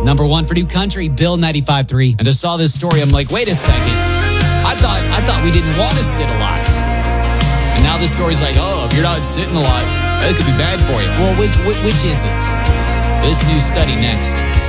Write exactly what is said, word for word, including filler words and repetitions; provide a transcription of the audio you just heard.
Number one for New Country, Bill ninety-five three. And I saw this story, I'm like, wait a second. I thought I thought we didn't want to sit a lot. And now this story's like, oh, if you're not sitting a lot, that could be bad for you. Well, which which, which is it? This new study next.